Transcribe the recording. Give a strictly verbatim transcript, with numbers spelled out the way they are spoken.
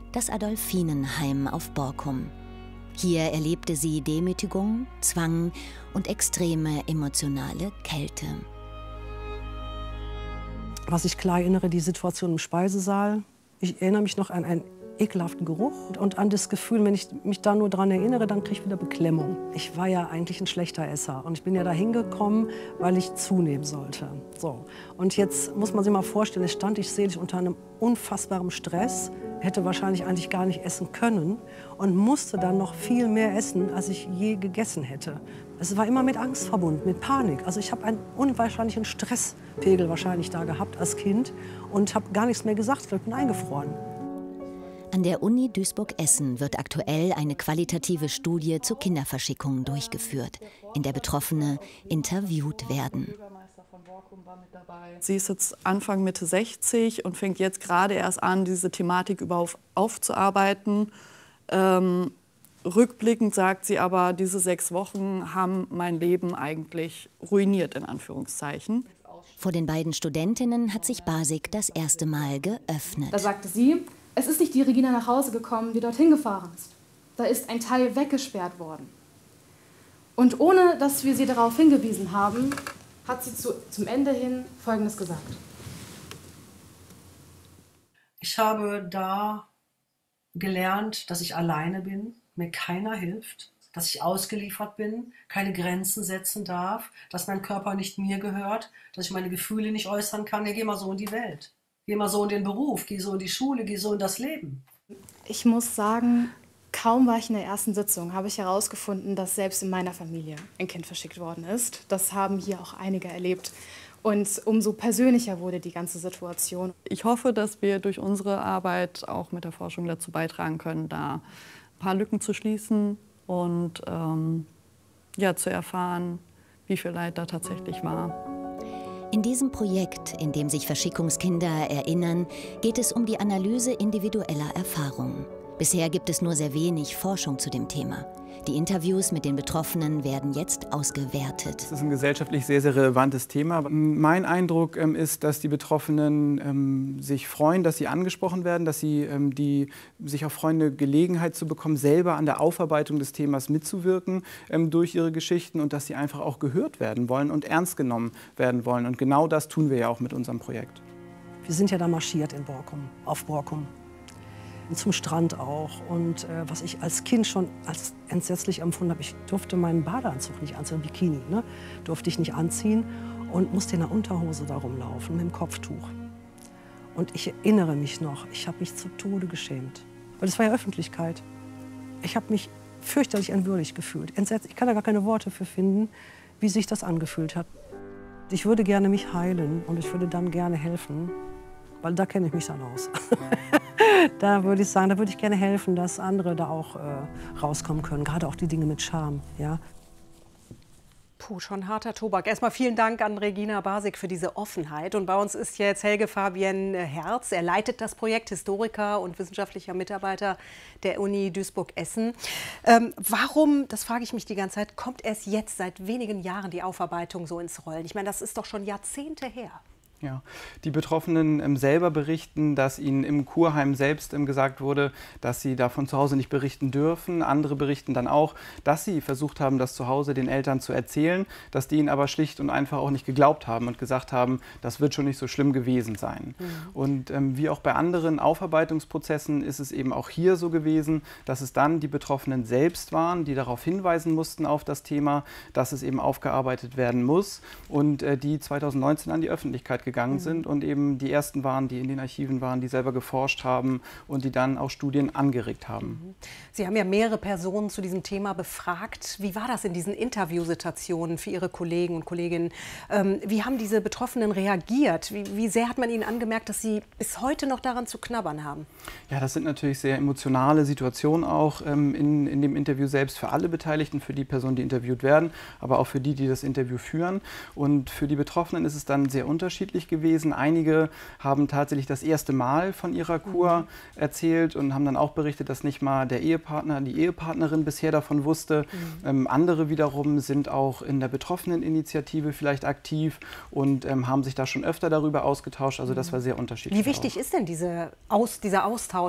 das Adolfinenheim auf Borkum. Hier erlebte sie Demütigung, Zwang und extreme emotionale Kälte. Was ich klar erinnere, die Situation im Speisesaal. Ich erinnere mich noch an einen ekelhaften Geruch und an das Gefühl, wenn ich mich da nur daran erinnere, dann kriege ich wieder Beklemmung. Ich war ja eigentlich ein schlechter Esser und ich bin ja da hingekommen, weil ich zunehmen sollte. So. Und jetzt muss man sich mal vorstellen, es stand ich seelisch unter einem unfassbaren Stress, hätte wahrscheinlich eigentlich gar nicht essen können und musste dann noch viel mehr essen, als ich je gegessen hätte. Es war immer mit Angst verbunden, mit Panik. Also ich habe einen unwahrscheinlichen Stresspegel wahrscheinlich da gehabt als Kind und habe gar nichts mehr gesagt, ich bin eingefroren. An der Uni Duisburg-Essen wird aktuell eine qualitative Studie zu Kinderverschickungen durchgeführt, in der Betroffene interviewt werden. Sie ist jetzt Anfang Mitte sechzig und fängt jetzt gerade erst an, diese Thematik überhaupt aufzuarbeiten. Ähm, rückblickend sagt sie aber, diese sechs Wochen haben mein Leben eigentlich ruiniert, in Anführungszeichen. Vor den beiden Studentinnen hat sich Basik das erste Mal geöffnet. Da sagte sie, es ist nicht die Regina nach Hause gekommen, die dorthin gefahren ist. Da ist ein Teil weggesperrt worden. Und ohne, dass wir sie darauf hingewiesen haben, hat sie zu, zum Ende hin Folgendes gesagt. Ich habe da gelernt, dass ich alleine bin, mir keiner hilft, dass ich ausgeliefert bin, keine Grenzen setzen darf, dass mein Körper nicht mir gehört, dass ich meine Gefühle nicht äußern kann. Ja, geh mal so in die Welt. Geh mal so in den Beruf, geh so in die Schule, geh so in das Leben. Ich muss sagen, kaum war ich in der ersten Sitzung, habe ich herausgefunden, dass selbst in meiner Familie ein Kind verschickt worden ist. Das haben hier auch einige erlebt. Und umso persönlicher wurde die ganze Situation. Ich hoffe, dass wir durch unsere Arbeit auch mit der Forschung dazu beitragen können, da ein paar Lücken zu schließen und ähm, ja, zu erfahren, wie viel Leid da tatsächlich war. In diesem Projekt, in dem sich Verschickungskinder erinnern, geht es um die Analyse individueller Erfahrungen. Bisher gibt es nur sehr wenig Forschung zu dem Thema. Die Interviews mit den Betroffenen werden jetzt ausgewertet. Es ist ein gesellschaftlich sehr, sehr relevantes Thema. Mein Eindruck ähm, ist, dass die Betroffenen ähm, sich freuen, dass sie angesprochen werden, dass sie ähm, die, sich auch freuen, eine Gelegenheit zu bekommen, selber an der Aufarbeitung des Themas mitzuwirken ähm, durch ihre Geschichten und dass sie einfach auch gehört werden wollen und ernst genommen werden wollen. Und genau das tun wir ja auch mit unserem Projekt. Wir sind ja da marschiert in Borkum, auf Borkum. Zum Strand auch. Und äh, was ich als Kind schon als entsetzlich empfunden habe, ich durfte meinen Badeanzug nicht anziehen, Bikini, ne? Durfte ich nicht anziehen und musste in der Unterhose da rumlaufen, mit dem Kopftuch. Und ich erinnere mich noch, ich habe mich zu Tode geschämt. Weil es war ja Öffentlichkeit. Ich habe mich fürchterlich entwürdigt gefühlt. Entsetzt. Ich kann da gar keine Worte für finden, wie sich das angefühlt hat. Ich würde gerne mich heilen und ich würde dann gerne helfen, weil da kenne ich mich dann aus. Da würde ich sagen, da würde ich gerne helfen, dass andere da auch äh, rauskommen können, gerade auch die Dinge mit Scham. Ja. Puh, schon harter Tobak. Erstmal vielen Dank an Regina Basik für diese Offenheit. Und bei uns ist jetzt Helge Fabienne Herz. Er leitet das Projekt, Historiker und wissenschaftlicher Mitarbeiter der Uni Duisburg-Essen. Ähm, warum, das frage ich mich die ganze Zeit, kommt erst jetzt seit wenigen Jahren die Aufarbeitung so ins Rollen? Ich meine, das ist doch schon Jahrzehnte her. Ja, die Betroffenen ähm, selber berichten, dass ihnen im Kurheim selbst ähm, gesagt wurde, dass sie davon zu Hause nicht berichten dürfen. Andere berichten dann auch, dass sie versucht haben, das zu Hause den Eltern zu erzählen, dass die ihnen aber schlicht und einfach auch nicht geglaubt haben und gesagt haben, das wird schon nicht so schlimm gewesen sein. Mhm. Und ähm, wie auch bei anderen Aufarbeitungsprozessen ist es eben auch hier so gewesen, dass es dann die Betroffenen selbst waren, die darauf hinweisen mussten auf das Thema, dass es eben aufgearbeitet werden muss und äh, die zweitausendneunzehn an die Öffentlichkeit gegangen sind und eben die ersten waren, die in den Archiven waren, die selber geforscht haben und die dann auch Studien angeregt haben. Sie haben ja mehrere Personen zu diesem Thema befragt. Wie war das in diesen Interviewsituationen für Ihre Kollegen und Kolleginnen? Ähm, wie haben diese Betroffenen reagiert? Wie, wie sehr hat man ihnen angemerkt, dass sie bis heute noch daran zu knabbern haben? Ja, das sind natürlich sehr emotionale Situationen auch ähm, in, in dem Interview selbst für alle Beteiligten, für die Personen, die interviewt werden, aber auch für die, die das Interview führen. Und für die Betroffenen ist es dann sehr unterschiedlich gewesen. Einige haben tatsächlich das erste Mal von ihrer Kur mhm. erzählt und haben dann auch berichtet, dass nicht mal der Ehepartner, die Ehepartnerin bisher davon wusste. Mhm. Ähm, andere wiederum sind auch in der Betroffeneninitiative vielleicht aktiv und ähm, haben sich da schon öfter darüber ausgetauscht. Also das war sehr unterschiedlich. Wie wichtig auch. ist denn diese Aus, dieser Austausch